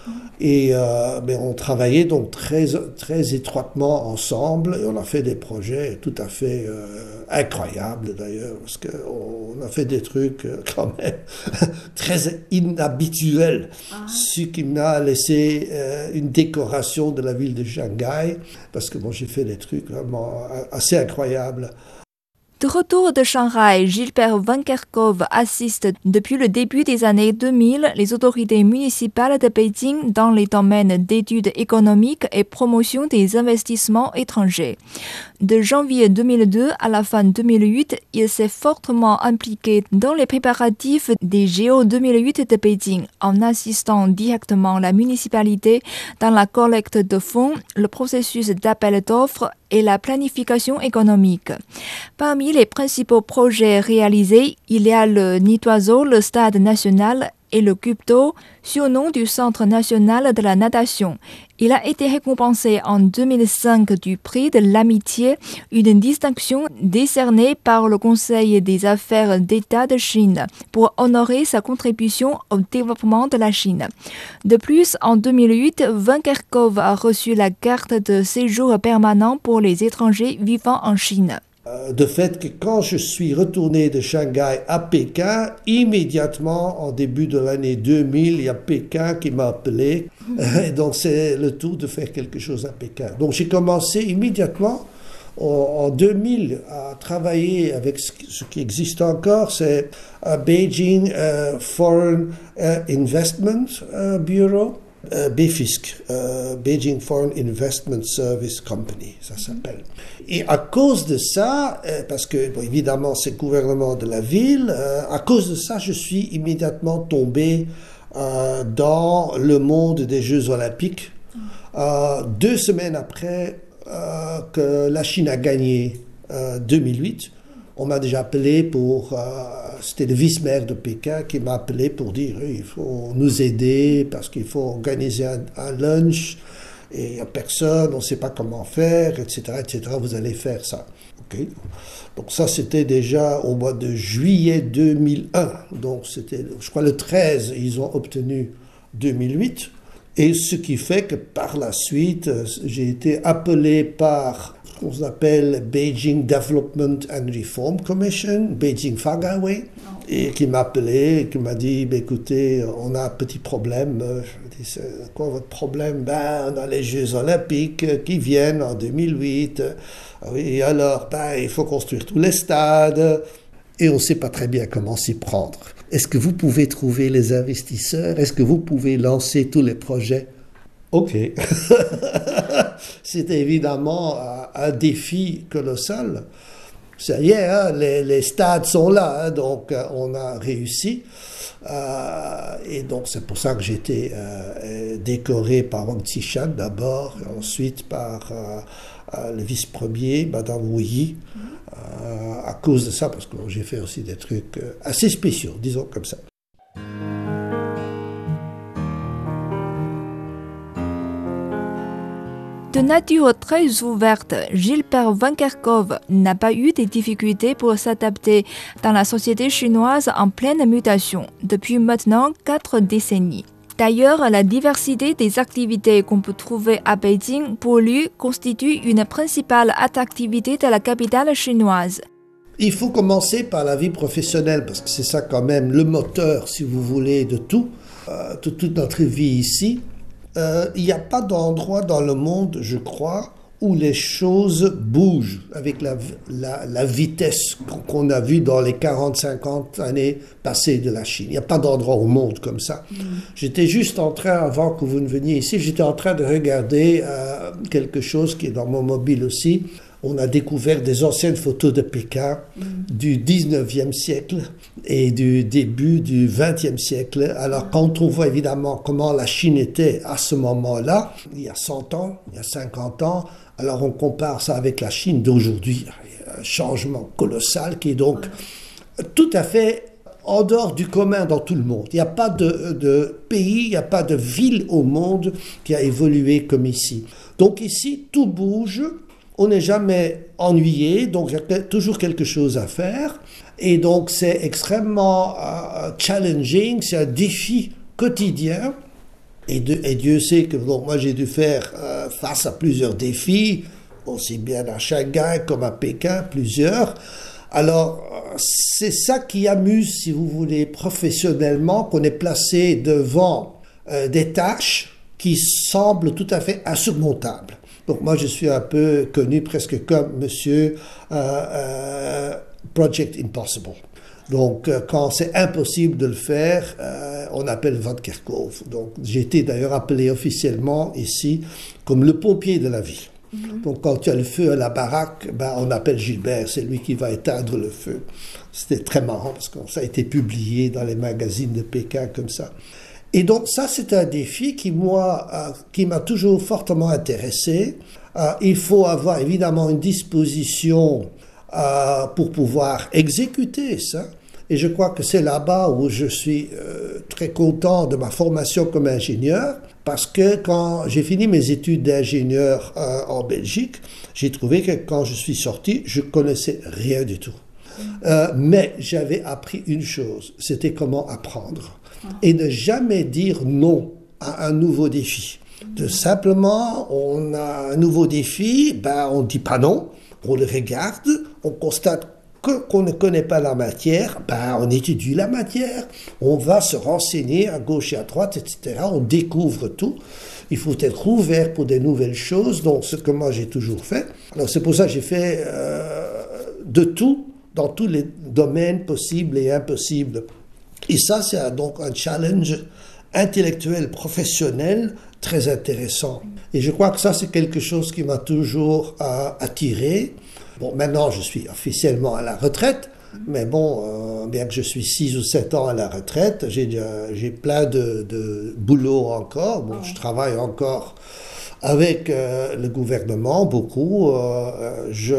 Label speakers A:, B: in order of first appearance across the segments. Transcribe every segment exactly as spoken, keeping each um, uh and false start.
A: Et euh, ben, on travaillait donc très, très étroitement ensemble et on a fait des projets tout à fait euh, incroyables d'ailleurs, parce qu'on a fait des trucs euh, quand même très inhabituels,
B: Ah.
A: ce qui m'a laissé euh, une décoration de la ville de Shanghai, parce que bon, j'ai fait des trucs vraiment assez incroyables.
B: De retour de Shanghai, Gilbert Van Kerkhove assiste depuis le début des années deux mille les autorités municipales de Beijing dans les domaines d'études économiques et promotion des investissements étrangers. De janvier deux mille deux à la fin deux mille huit, il s'est fortement impliqué dans les préparatifs des J O deux mille huit de Beijing en assistant directement la municipalité dans la collecte de fonds, le processus d'appel d'offres et la planification économique. Parmi les principaux projets réalisés, il y a le Nitoiseau, le stade national et le Cube d'eau, surnom du Centre national de la natation. Il a été récompensé en deux mille cinq du prix de l'amitié, une distinction décernée par le Conseil des affaires d'État de Chine pour honorer sa contribution au développement de la Chine. De plus, en deux mille huit, Van Kerkhove a reçu la carte de séjour permanent pour les étrangers vivant en Chine.
A: De fait que quand je suis retourné de Shanghai à Pékin, immédiatement en début de l'année deux mille, il y a Pékin qui m'a appelé. Et donc c'est le tour de faire quelque chose à Pékin. Donc j'ai commencé immédiatement en deux mille à travailler avec ce qui existe encore, c'est un Beijing uh, Foreign uh, Investment uh, Bureau. Euh, B F I S C, euh, Beijing Foreign Investment Service Company, ça s'appelle. Et à cause de ça, euh, parce que bon, évidemment c'est le gouvernement de la ville, euh, à cause de ça, je suis immédiatement tombé euh, dans le monde des Jeux Olympiques. Euh, deux semaines après euh, que la Chine a gagné euh, deux mille huit, on m'a déjà appelé pour... Euh, c'était le vice-maire de Pékin qui m'a appelé pour dire « il faut nous aider parce qu'il faut organiser un, un lunch et il n'y a personne, on ne sait pas comment faire, et cetera, et cetera. Vous allez faire ça. » Okay. Donc ça, c'était déjà au mois de juillet deux mille un. Donc c'était, je crois, le treize, ils ont obtenu deux mille huit. Et ce qui fait que par la suite, j'ai été appelé par ce qu'on appelle Beijing Development and Reform Commission, Beijing Fagaway, et qui m'a appelé, et qui m'a dit, bah, écoutez, on a un petit problème. Je dis, c'est quoi votre problème? Ben, on a les Jeux Olympiques qui viennent en deux mille huit. Oui, alors, ben, il faut construire tous les stades. Et on ne sait pas très bien comment s'y prendre. Est-ce que vous pouvez trouver les investisseurs? Est-ce que vous pouvez lancer tous les projets? OK. C'était évidemment un, un défi colossal. Ça y est, hein, les, les stades sont là, hein, donc euh, on a réussi. Euh, et donc c'est pour ça que j'ai été euh, décoré par Wang Qishan d'abord, et ensuite par euh, euh, le vice-premier, Madame Wu Yi. Euh, à cause de ça, parce que bon, j'ai fait aussi des trucs euh, assez spéciaux, disons comme ça.
B: De nature très ouverte, Gilbert Van Kerkhove n'a pas eu de difficultés pour s'adapter dans la société chinoise en pleine mutation depuis maintenant quatre décennies. D'ailleurs, la diversité des activités qu'on peut trouver à Beijing pour lui constitue une principale attractivité de la capitale chinoise.
A: Il faut commencer par la vie professionnelle, parce que c'est ça quand même le moteur, si vous voulez, de tout, euh, de toute notre vie ici. Euh, il n'y a pas d'endroit dans le monde, je crois, où les choses bougent avec la, la, la vitesse qu'on a vue dans les quarante cinquante années passées de la Chine. Il n'y a pas d'endroit au monde comme ça. Mmh. J'étais juste en train, avant que vous ne veniez ici, j'étais en train de regarder euh, quelque chose qui est dans mon mobile aussi. On a découvert des anciennes photos de Pékin mmh. du dix-neuvième siècle et du début du vingtième siècle. Alors, quand on voit évidemment comment la Chine était à ce moment-là, il y a cent ans, il y a cinquante ans, alors on compare ça avec la Chine d'aujourd'hui. Il y a un changement colossal qui est donc tout à fait en dehors du commun dans tout le monde. Il n'y a pas de, de pays, il n'y a pas de ville au monde qui a évolué comme ici. Donc ici, tout bouge. On n'est jamais ennuyé, donc il y a toujours quelque chose à faire. Et donc c'est extrêmement uh, challenging, c'est un défi quotidien. Et, de, et Dieu sait que donc, moi j'ai dû faire euh, face à plusieurs défis, aussi bien à Shanghai comme à Pékin, plusieurs. Alors, c'est ça qui amuse, si vous voulez, professionnellement, qu'on est placé devant euh, des tâches qui semblent tout à fait insurmontables. Donc moi, je suis un peu connu presque comme Monsieur euh, euh, Project Impossible. Donc, euh, quand c'est impossible de le faire, euh, on appelle Van Kerkhove. Donc, j'ai été d'ailleurs appelé officiellement ici comme le pompier de la ville. Mm-hmm. Donc, quand il y a le feu à la baraque, ben, on appelle Gilbert, c'est lui qui va éteindre le feu. C'était très marrant parce que ça a été publié dans les magazines de Pékin comme ça. Et donc, ça, c'est un défi qui, moi, euh, qui m'a toujours fortement intéressé. Euh, il faut avoir évidemment une disposition euh, pour pouvoir exécuter ça. Et je crois que c'est là-bas où je suis euh, très content de ma formation comme ingénieur, parce que quand j'ai fini mes études d'ingénieur euh, en Belgique, j'ai trouvé que quand je suis sorti, je connaissais rien du tout. Euh, mais j'avais appris une chose, c'était comment apprendre. Et ne jamais dire non à un nouveau défi. De simplement, on a un nouveau défi, ben on ne dit pas non, on le regarde, on constate que, qu'on ne connaît pas la matière, ben on étudie la matière, on va se renseigner à gauche et à droite, et cetera. On découvre tout. Il faut être ouvert pour des nouvelles choses, donc ce que moi j'ai toujours fait. Alors c'est pour ça que j'ai fait euh, de tout, dans tous les domaines possibles et impossibles. Et ça, c'est un, donc un challenge intellectuel, professionnel, très intéressant. Et je crois que ça, c'est quelque chose qui m'a toujours euh, attiré. Bon, maintenant, je suis officiellement à la retraite, mais bon, euh, bien que je suis six ou sept ans à la retraite, j'ai, déjà, j'ai plein de, de boulot encore. Bon, je travaille encore avec euh, le gouvernement, beaucoup. Euh, je,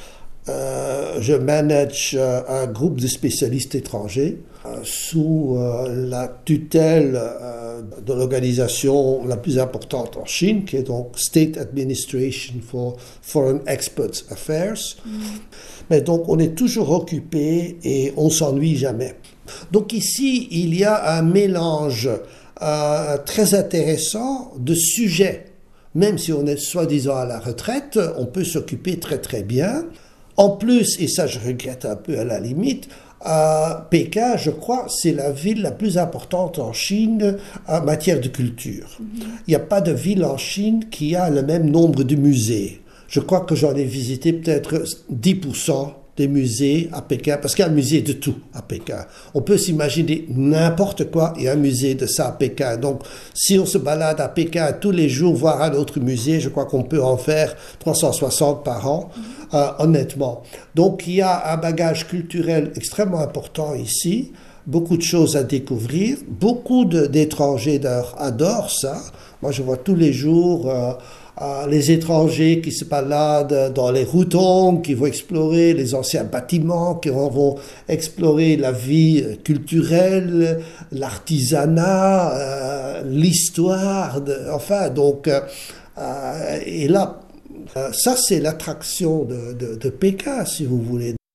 A: euh, je manage un groupe de spécialistes étrangers sous euh, la tutelle euh, de l'organisation la plus importante en Chine, qui est donc State Administration for Foreign Exports Affairs. Mm. Mais donc, on est toujours occupé et on s'ennuie jamais. Donc ici, il y a un mélange euh, très intéressant de sujets. Même si on est soi-disant à la retraite, on peut s'occuper très très bien. En plus, et ça je regrette un peu à la limite, à Pékin, je crois, c'est la ville la plus importante en Chine en matière de culture. Mm-hmm. Il n'y a pas de ville en Chine qui a le même nombre de musées. Je crois que j'en ai visité peut-être dix pour cent des musées à Pékin, parce qu'il y a un musée de tout à Pékin. On peut s'imaginer n'importe quoi, il y a un musée de ça à Pékin. Donc, si on se balade à Pékin tous les jours, voir un autre musée, je crois qu'on peut en faire trois cent soixante par an, mmh. euh, honnêtement. Donc, il y a un bagage culturel extrêmement important ici, beaucoup de choses à découvrir. Beaucoup de, d'étrangers adorent ça. Moi, je vois tous les jours... Euh, Euh, les étrangers qui se baladent dans les routons, qui vont explorer les anciens bâtiments, qui vont explorer la vie culturelle, l'artisanat, euh, l'histoire, de, enfin, donc, euh, et là, euh, ça c'est l'attraction de, de, de Pékin, si vous voulez.